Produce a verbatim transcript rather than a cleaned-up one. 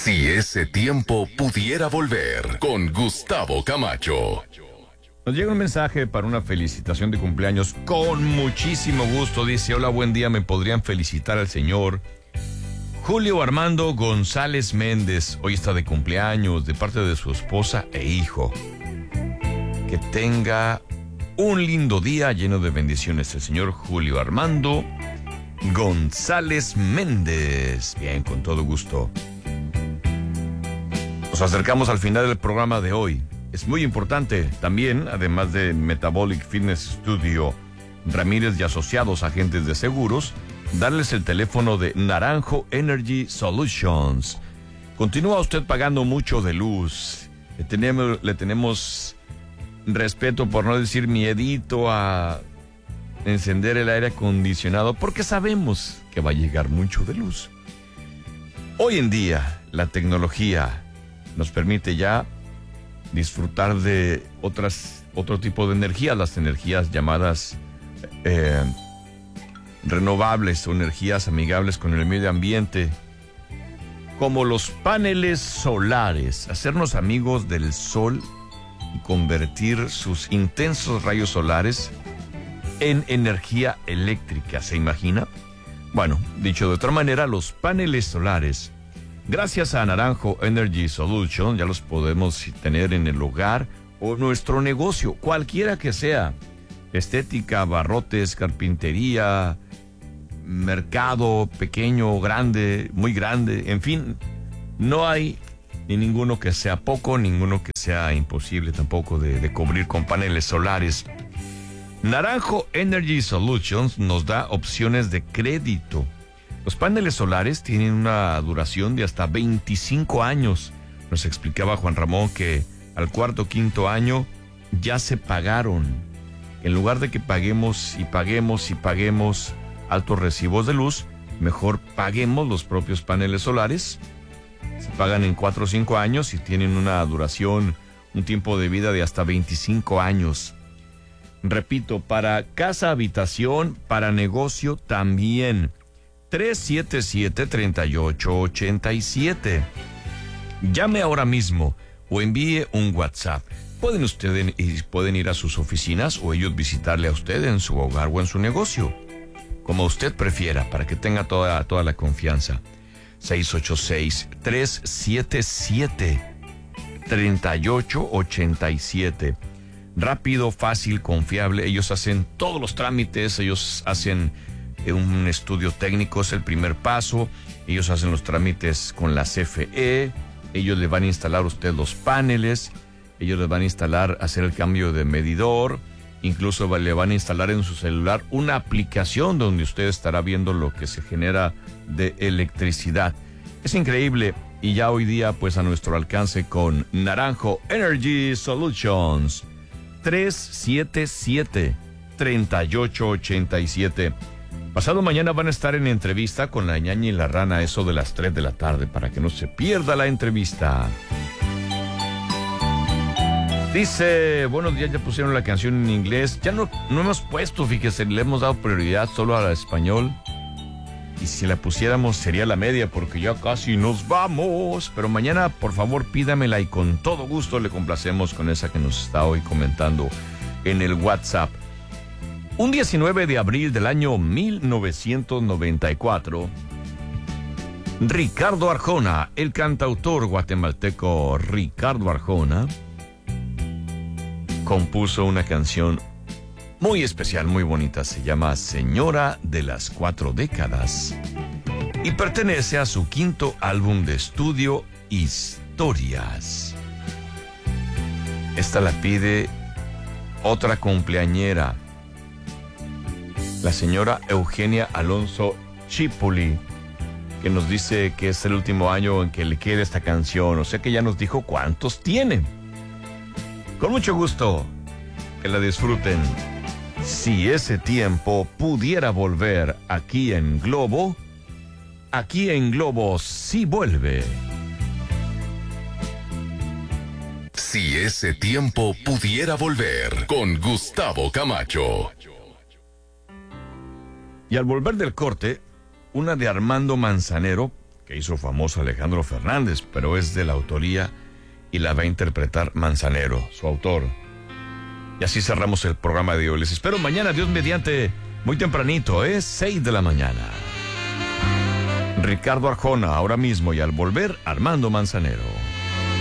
Si ese tiempo pudiera volver, con Gustavo Camacho. Nos llega un mensaje para una felicitación de cumpleaños con muchísimo gusto. Dice: hola, buen día, me podrían felicitar al señor Julio Armando González Méndez. Hoy está de cumpleaños, de parte de su esposa e hijo. Que tenga un lindo día lleno de bendiciones el señor Julio Armando González Méndez. Bien, con todo gusto. Nos acercamos al final del programa de hoy. Es muy importante también, además de Metabolic Fitness Studio Ramírez y asociados agentes de seguros, darles el teléfono de Naranjo Energy Solutions. Continúa usted pagando mucho de luz. Le tenemos, le tenemos respeto, por no decir miedito, a encender el aire acondicionado porque sabemos que va a llegar mucho de luz. Hoy en día, la tecnología nos permite ya disfrutar de otras, otro tipo de energías, las energías llamadas eh, renovables o energías amigables con el medio ambiente, como los paneles solares, hacernos amigos del sol y convertir sus intensos rayos solares en energía eléctrica. ¿Se imagina? Bueno, dicho de otra manera, los paneles solares, gracias a Naranjo Energy Solution, ya los podemos tener en el hogar o nuestro negocio, cualquiera que sea. Estética, barrotes, carpintería, mercado pequeño, grande, muy grande, en fin, no hay ni ninguno que sea poco, ninguno que sea imposible tampoco de, de cubrir con paneles solares. Naranjo Energy Solutions nos da opciones de crédito. Los paneles solares tienen una duración de hasta veinticinco años. Nos explicaba Juan Ramón que al cuarto o quinto año ya se pagaron. En lugar de que paguemos y paguemos y paguemos altos recibos de luz, mejor paguemos los propios paneles solares. Se pagan en cuatro o cinco años y tienen una duración, un tiempo de vida de hasta veinticinco años. Repito, para casa, habitación, para negocio también. tres siete siete, tres ocho ocho siete. Llame ahora mismo o envíe un WhatsApp. Pueden ustedes pueden ir a sus oficinas o ellos visitarle a usted en su hogar o en su negocio, como usted prefiera, para que tenga toda, toda la confianza. seis ocho seis, tres siete siete, tres ocho ocho siete. Rápido, fácil, confiable. Ellos hacen todos los trámites, ellos hacen un estudio técnico, es el primer paso. Ellos hacen los trámites con la C F E, ellos le van a instalar a usted los paneles, ellos le van a instalar, hacer el cambio de medidor, incluso le van a instalar en su celular una aplicación donde usted estará viendo lo que se genera de electricidad. Es increíble, y ya hoy día pues a nuestro alcance con Naranjo Energy Solutions. tres siete siete, tres ocho ocho siete. Pasado mañana van a estar en entrevista con la ñaña y la rana, eso de las tres de la tarde, para que no se pierda la entrevista. Dice, buenos días, ya pusieron la canción en inglés. Ya no, no hemos puesto, fíjese, le hemos dado prioridad solo al español. Y si la pusiéramos sería la media, porque ya casi nos vamos. Pero mañana, por favor, pídamela y con todo gusto le complacemos con esa que nos está hoy comentando en el WhatsApp. Un diecinueve de abril del año mil novecientos noventa y cuatro, Ricardo Arjona, el cantautor guatemalteco Ricardo Arjona, compuso una canción muy especial, muy bonita. Se llama Señora de las Cuatro Décadas y pertenece a su quinto álbum de estudio, Historias. Esta la pide otra cumpleañera, la señora Eugenia Alonso Chipuli, que nos dice que es el último año en que le queda esta canción. O sea que ya nos dijo cuántos tiene. Con mucho gusto, que la disfruten. Si ese tiempo pudiera volver aquí en Globo, aquí en Globo sí vuelve. Si ese tiempo pudiera volver, con Gustavo Camacho. Y al volver del corte, una de Armando Manzanero, que hizo famoso Alejandro Fernández, pero es de la autoría y la va a interpretar Manzanero, su autor. Y así cerramos el programa de hoy. Les espero mañana, Dios mediante, muy tempranito, es seis de la mañana. Ricardo Arjona, ahora mismo, y al volver, Armando Manzanero.